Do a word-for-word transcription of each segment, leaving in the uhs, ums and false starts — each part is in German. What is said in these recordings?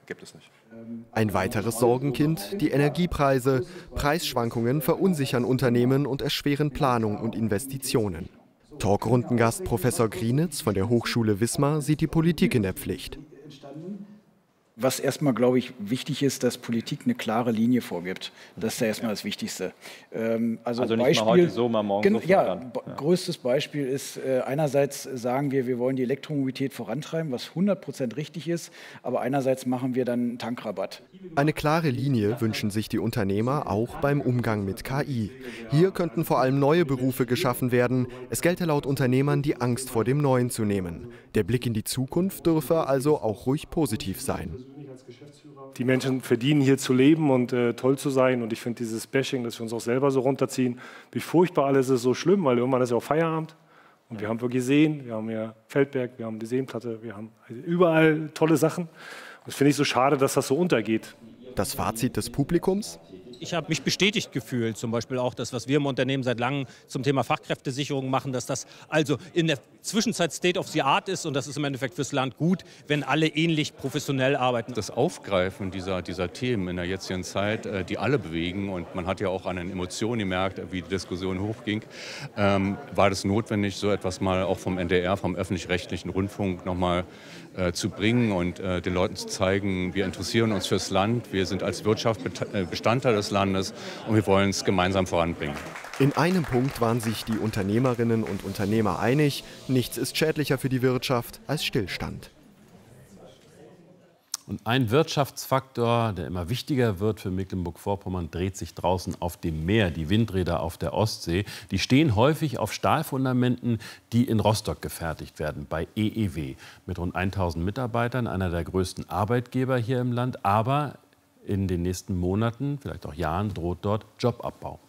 gibt es nicht. Ein weiteres Sorgenkind, die Energiepreise. Preisschwankungen verunsichern Unternehmen und erschweren Planung und Investitionen. Talkrundengast Professor Grienitz von der Hochschule Wismar sieht die Politik in der Pflicht. Was erstmal, glaube ich, wichtig ist, dass Politik eine klare Linie vorgibt. Das ist ja erstmal das Wichtigste. Ähm, also also nicht Beispiel, mal heute so, mal morgen so. Ja, ja, größtes Beispiel ist, äh, einerseits sagen wir, wir wollen die Elektromobilität vorantreiben, was hundert Prozent richtig ist, aber einerseits machen wir dann einen Tankrabatt. Eine klare Linie wünschen sich die Unternehmer auch beim Umgang mit K I. Hier könnten vor allem neue Berufe geschaffen werden. Es gelte laut Unternehmern, die Angst vor dem Neuen zu nehmen. Der Blick in die Zukunft dürfe also auch ruhig positiv sein. Die Menschen verdienen hier zu leben und äh, toll zu sein. Und ich finde dieses Bashing, dass wir uns auch selber so runterziehen, wie furchtbar alles ist, so schlimm, weil irgendwann ist ja auch Feierabend. Und wir haben wirklich Seen, wir haben ja Feldberg, wir haben die Seenplatte, wir haben überall tolle Sachen. Und das finde ich so schade, dass das so untergeht. Das Fazit des Publikums? Ich habe mich bestätigt gefühlt, zum Beispiel auch das, was wir im Unternehmen seit langem zum Thema Fachkräftesicherung machen, dass das also in der Zwischenzeit State of the Art ist und das ist im Endeffekt fürs Land gut, wenn alle ähnlich professionell arbeiten. Das Aufgreifen dieser, dieser Themen in der jetzigen Zeit, die alle bewegen und man hat ja auch an den Emotionen gemerkt, wie die Diskussion hochging, ähm, war das notwendig, so etwas mal auch vom N D R, vom öffentlich-rechtlichen Rundfunk noch mal äh, zu bringen und äh, den Leuten zu zeigen, wir interessieren uns fürs Land, wir sind als Wirtschaft Bestandteil des Landes und wir wollen es gemeinsam voranbringen. In einem Punkt waren sich die Unternehmerinnen und Unternehmer einig: Nichts ist schädlicher für die Wirtschaft als Stillstand. Und ein Wirtschaftsfaktor, der immer wichtiger wird für Mecklenburg-Vorpommern, dreht sich draußen auf dem Meer. Die Windräder auf der Ostsee, die stehen häufig auf Stahlfundamenten, die in Rostock gefertigt werden, bei E E W. Mit rund tausend Mitarbeitern, einer der größten Arbeitgeber hier im Land. Aber in den nächsten Monaten, vielleicht auch Jahren, droht dort Jobabbau.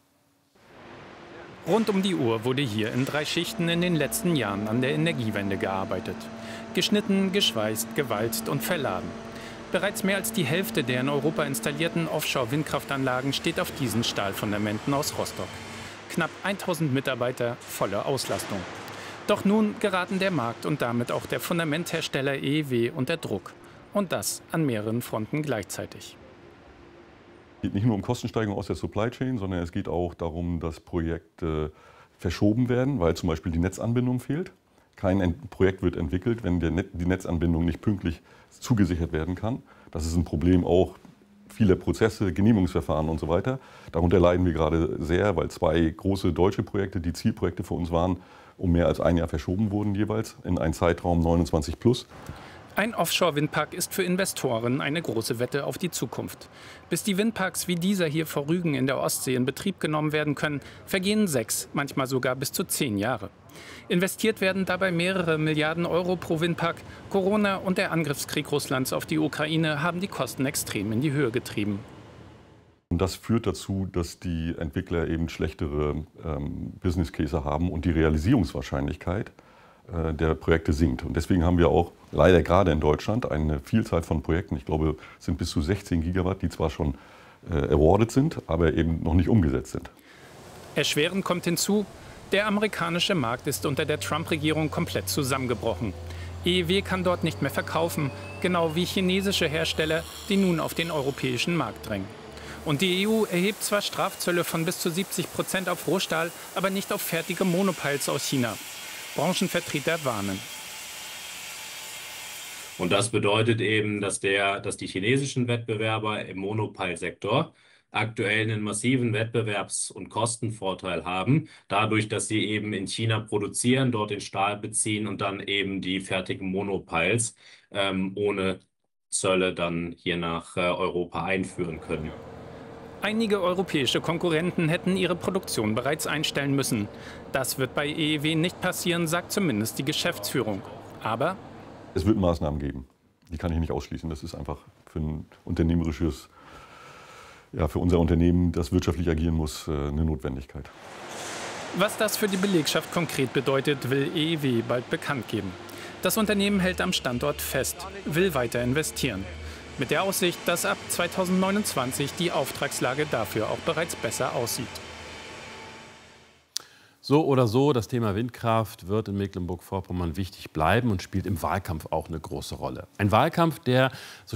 Rund um die Uhr wurde hier in drei Schichten in den letzten Jahren an der Energiewende gearbeitet. Geschnitten, geschweißt, gewalzt und verladen. Bereits mehr als die Hälfte der in Europa installierten Offshore-Windkraftanlagen steht auf diesen Stahlfundamenten aus Rostock. Knapp tausend Mitarbeiter, volle Auslastung. Doch nun geraten der Markt und damit auch der Fundamenthersteller E E W unter Druck. Und das an mehreren Fronten gleichzeitig. Es geht nicht nur um Kostensteigerung aus der Supply Chain, sondern es geht auch darum, dass Projekte verschoben werden, weil zum Beispiel die Netzanbindung fehlt. Kein Projekt wird entwickelt, wenn der Net die Netzanbindung nicht pünktlich zugesichert werden kann. Das ist ein Problem auch vieler Prozesse, Genehmigungsverfahren und so weiter. Darunter leiden wir gerade sehr, weil zwei große deutsche Projekte, die Zielprojekte für uns waren, um mehr als ein Jahr verschoben wurden jeweils in einen Zeitraum neunundzwanzig plus. Ein Offshore-Windpark ist für Investoren eine große Wette auf die Zukunft. Bis die Windparks wie dieser hier vor Rügen in der Ostsee in Betrieb genommen werden können, vergehen sechs, manchmal sogar bis zu zehn Jahre. Investiert werden dabei mehrere Milliarden Euro pro Windpark. Corona und der Angriffskrieg Russlands auf die Ukraine haben die Kosten extrem in die Höhe getrieben. Und das führt dazu, dass die Entwickler eben schlechtere ähm, Business Case haben und die Realisierungswahrscheinlichkeit äh, der Projekte sinkt. Und deswegen haben wir auch leider gerade in Deutschland eine Vielzahl von Projekten, ich glaube, es sind bis zu sechzehn Gigawatt, die zwar schon äh, awarded sind, aber eben noch nicht umgesetzt sind. Erschwerend kommt hinzu, der amerikanische Markt ist unter der Trump-Regierung komplett zusammengebrochen. E E W kann dort nicht mehr verkaufen, genau wie chinesische Hersteller, die nun auf den europäischen Markt drängen. Und die E U erhebt zwar Strafzölle von bis zu siebzig Prozent auf Rohstahl, aber nicht auf fertige Monopiles aus China. Branchenvertreter warnen. Und das bedeutet eben, dass, der, dass die chinesischen Wettbewerber im Monopile-Sektor aktuell einen massiven Wettbewerbs- und Kostenvorteil haben, dadurch, dass sie eben in China produzieren, dort den Stahl beziehen und dann eben die fertigen Monopiles ähm, ohne Zölle dann hier nach äh, Europa einführen können. Einige europäische Konkurrenten hätten ihre Produktion bereits einstellen müssen. Das wird bei E E W nicht passieren, sagt zumindest die Geschäftsführung. Aber es wird Maßnahmen geben. Die kann ich nicht ausschließen. Das ist einfach für ein unternehmerisches, ja, für unser Unternehmen, das wirtschaftlich agieren muss, eine Notwendigkeit. Was das für die Belegschaft konkret bedeutet, will E E W bald bekannt geben. Das Unternehmen hält am Standort fest, will weiter investieren. Mit der Aussicht, dass ab zweitausendneunundzwanzig die Auftragslage dafür auch bereits besser aussieht. So oder so, das Thema Windkraft wird in Mecklenburg-Vorpommern wichtig bleiben und spielt im Wahlkampf auch eine große Rolle. Ein Wahlkampf, der so